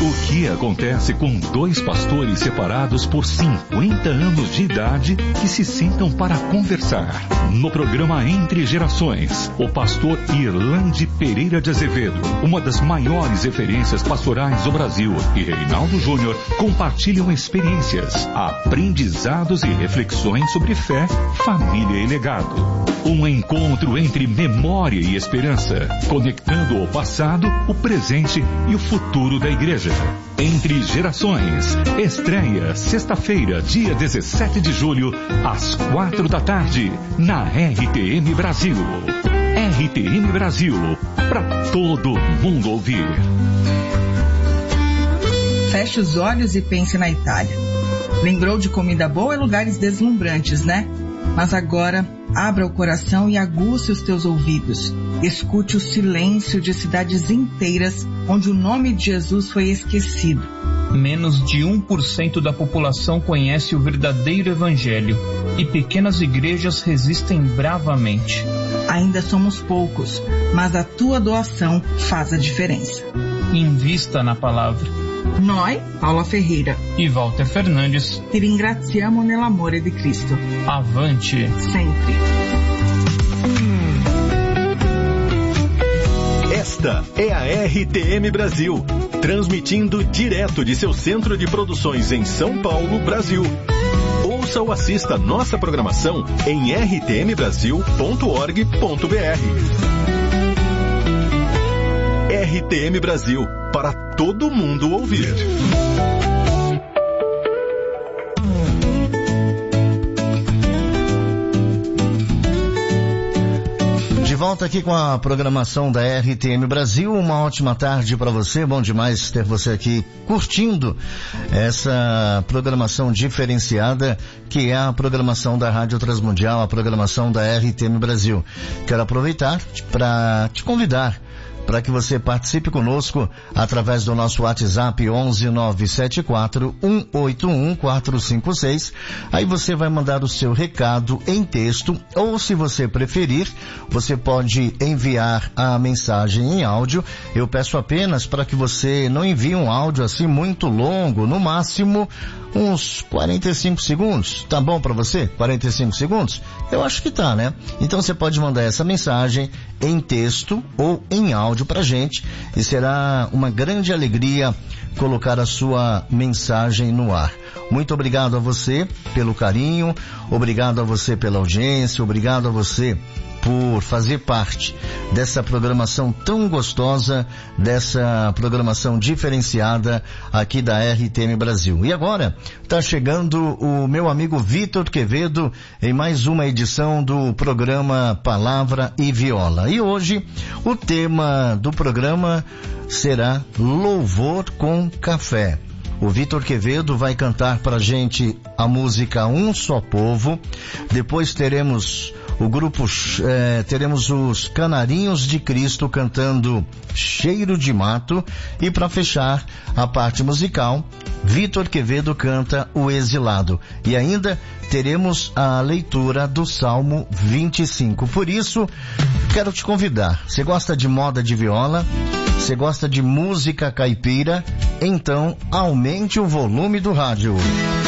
O que acontece com dois pastores separados por 50 anos de idade que se sentam para conversar? No programa Entre Gerações, o pastor Irlande Pereira de Azevedo, uma das maiores referências pastorais do Brasil, e Reinaldo Júnior compartilham experiências, aprendizados e reflexões sobre fé, família e legado. Um encontro entre memória e esperança, conectando o passado, o presente e o futuro da igreja. Entre Gerações, estreia sexta-feira, dia 17 de julho, às 4h, na RTM Brasil. RTM Brasil, para todo mundo ouvir. Feche os olhos e pense na Itália. Lembrou de comida boa e lugares deslumbrantes, né? Mas agora, abra o coração e aguce os teus ouvidos. Escute o silêncio de cidades inteiras onde o nome de Jesus foi esquecido. Menos de 1% da população conhece o verdadeiro evangelho e pequenas igrejas resistem bravamente. Ainda somos poucos, mas a tua doação faz a diferença. Invista na palavra. Noi, Paula Ferreira e Walter Fernandes, ti ringraziamo nell'amore di Cristo. Avante sempre. Esta é a RTM Brasil, transmitindo direto de seu centro de produções em São Paulo, Brasil. Ouça ou assista nossa programação em rtmbrasil.org.br. RTM Brasil, para todo mundo ouvir. De volta aqui com a programação da RTM Brasil. Uma ótima tarde para você. Bom demais ter você aqui curtindo essa programação diferenciada que é a programação da Rádio Transmundial, a programação da RTM Brasil. Quero aproveitar para te convidar para que você participe conosco através do nosso WhatsApp 11-974-181-456. Aí você vai mandar o seu recado em texto, ou se você preferir, você pode enviar a mensagem em áudio. Eu peço apenas para que você não envie um áudio assim muito longo, no máximo uns 45 segundos. Tá bom para você? 45 segundos? Eu acho que tá, né? Então você pode mandar essa mensagem em texto ou em áudio pra gente, e será uma grande alegria colocar a sua mensagem no ar. Muito obrigado a você pelo carinho, obrigado a você pela audiência, obrigado a você por fazer parte dessa programação tão gostosa, dessa programação diferenciada aqui da RTM Brasil. E agora está chegando o meu amigo Vitor Quevedo em mais uma edição do programa Palavra e Viola. E hoje o tema do programa será Louvor com Café. O Vitor Quevedo vai cantar pra gente a música Um Só Povo. Depois teremos o grupo, teremos os Canarinhos de Cristo cantando Cheiro de Mato. E para fechar a parte musical, Vitor Quevedo canta O Exilado. E ainda teremos a leitura do Salmo 25. Por isso, quero te convidar. Você gosta de moda de viola? Você gosta de música caipira? Então, aumente o volume do rádio.